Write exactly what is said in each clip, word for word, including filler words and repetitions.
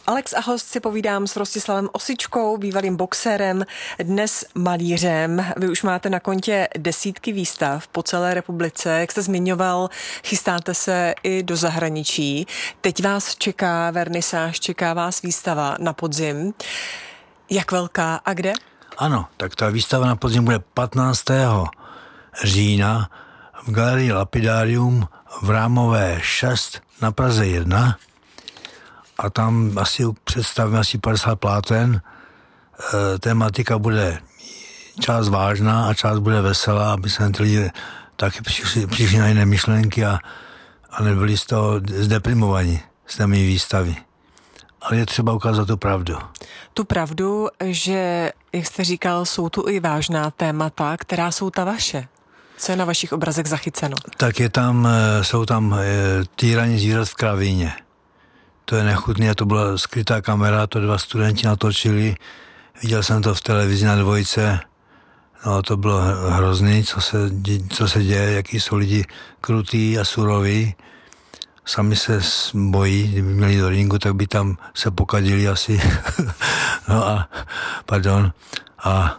Alex a host si povídám s Rostislavem Osičkou, bývalým boxérem, dnes malířem. Vy už máte na kontě desítky výstav po celé republice. Jak jste zmiňoval, chystáte se i do zahraničí. Teď vás čeká vernisáž, čeká vás výstava na podzim. Jak velká a kde? Ano, tak ta výstava na podzim bude patnáctého října v galerii Lapidarium v Rámové šest na Praze jedna. A tam asi představíme asi padesát pláten. E, tématika bude část vážná a část bude veselá, aby se ty lidi taky přišli, přišli na jiné myšlenky a, a nebyli z toho zdeprimovaní z té mý výstavy. Ale je třeba ukázat tu pravdu. Tu pravdu, že, jak jste říkal, jsou tu i vážná témata, která jsou ta vaše. Co je na vašich obrazech zachyceno? Tak je tam, jsou tam týraní zvířat v kravíně. To je nechutné, to byla skrytá kamera, to dva studenti natočili. Viděl jsem to v televizi na Dvojce. No, to bylo hrozný, co se, co se děje, jaký jsou lidi krutý a suroví. Sami se bojí, kdyby měli do ringu, tak by tam se pokadili asi. no a, pardon. A, a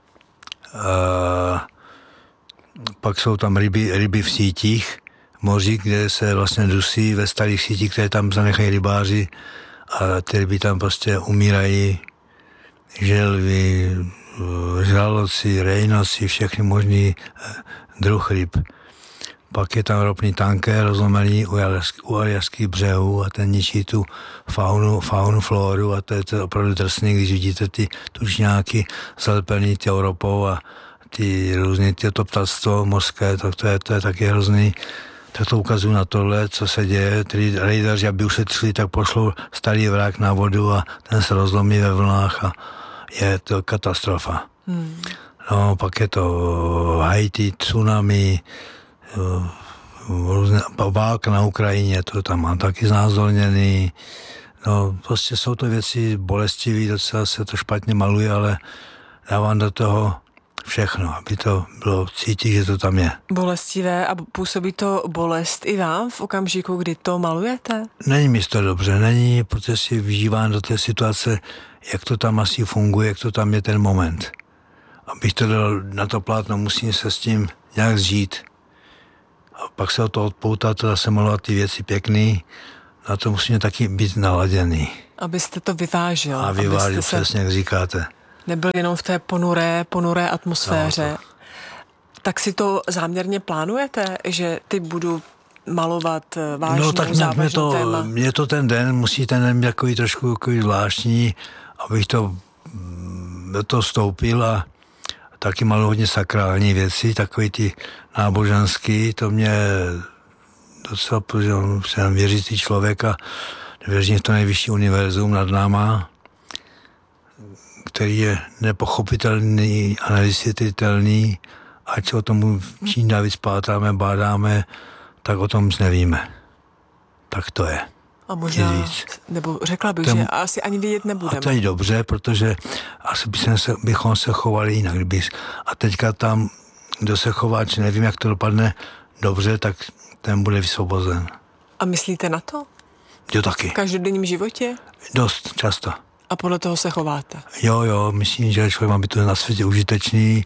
pak jsou tam ryby, ryby v sítích, moři, kde se vlastně dusí ve starých sítích, které tam zanechají rybáři a ty ryby tam prostě umírají. Želvy, žraloci, rejnoci, všechny možný druh ryb. Pak je tam ropný tanker rozlomený u aljaských břehů a ten ničí tu faunu, faunu, floru a to je to opravdu drsný, když vidíte ty tučňáky zalepený těm ropou a ty různý to ptactvo mořské, tak to je, to je taky hrozný. Tak to ukazují na tohle, co se děje. Tedy rejdaři, aby ušetřili, tak pošlou starý vrak na vodu a ten se rozlomí ve vlnách a je to katastrofa. Hmm. No, pak je to Haiti, tsunami, různé válka na Ukrajině, to tam mám taky znázorněný. No, prostě jsou to věci bolestivé, docela se to špatně maluje, ale dávám do toho všechno, aby to bylo cítit, že to tam je. Bolestivé a působí to bolest i vám v okamžiku, kdy to malujete? Není mi to dobře, není, protože si vžívám do té situace, jak to tam asi funguje, jak to tam je ten moment. Abych to dal na to plátno, musím se s tím nějak zžít. A pak se o to odpoutat a zase malovat ty věci pěkný, na to musíme taky být naladěný. Abyste to vyvážil. A vyvážil, přesně, jak říkáte. Nebyl jenom v té ponuré, ponuré atmosféře. No, to... Tak si to záměrně plánujete, že ty budu malovat vážnou, no, tak závažnou to, téma? Mě to ten den, musí ten den být takový trošku takový zvláštní, abych to do toho vstoupil a taky malu hodně sakrální věci, takový ty náboženský, to mě docela, protože jsem věřící člověk a věřím v to nejvyšší univerzum nad náma, který je nepochopitelný a nevysvětlitelný, ať o tom čím dál víc pátáme, bádáme, tak o tom nic nevíme. Tak to je. A možná, nebo řekla bych, Ten, že asi ani vědět nebudeme. A to je dobře, protože asi bychom se, bychom se chovali jinak. Bys. A teďka tam, kdo se chová, či nevím, jak to dopadne dobře, tak ten bude vysvobozen. A myslíte na to? Jo, taky. V každodenním životě? Dost, často. A podle toho se chováte? Jo, jo, myslím, že člověk má být to na světě užitečný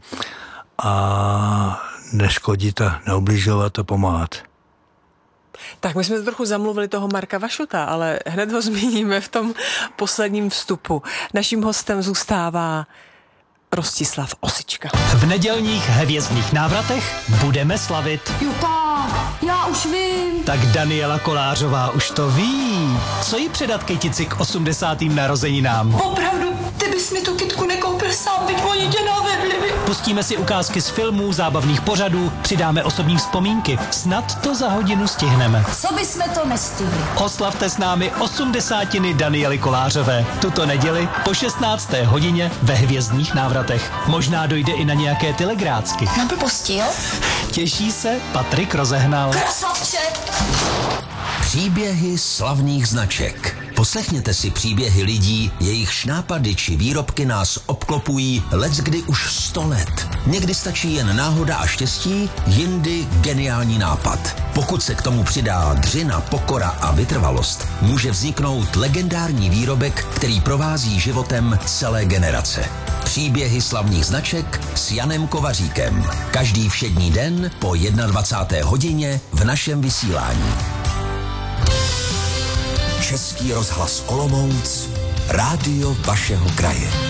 a neškodit a neubližovat a pomáhat. Tak my jsme trochu zamluvili toho Marka Vašuta, ale hned ho zmíníme v tom posledním vstupu. Naším hostem zůstává Rostislav Osička. V nedělních hvězdných návratech budeme slavit. Juka, já už vím. Tak Daniela Kolářová už to ví. Co jí předat kytici k osmdesátým narozeninám? Opravdu, ty bys mi tu kytku nekoupil sám, byť oni tě navedli. Pustíme si ukázky z filmů, zábavných pořadů, přidáme osobní vzpomínky. Snad to za hodinu stihneme. Co bysme to nestihli? Oslavte s námi osmdesátiny Daniely Kolářové. Tuto neděli po šestnácté hodině ve hvězdných návratech. Možná dojde i na nějaké telegrácky. Na blbosti, jo? Těší se Patrik Rozehnal. Krasavče! Příběhy slavných značek. Poslechněte si příběhy lidí, jejichž nápady či výrobky nás obklopují leckdy už sto let. Někdy stačí jen náhoda a štěstí, jindy geniální nápad. Pokud se k tomu přidá dřina, pokora a vytrvalost, může vzniknout legendární výrobek, který provází životem celé generace. Příběhy slavných značek s Janem Kovaříkem. Každý všední den po dvacáté jedné hodině v našem vysílání. Český rozhlas Olomouc, rádio vašeho kraje.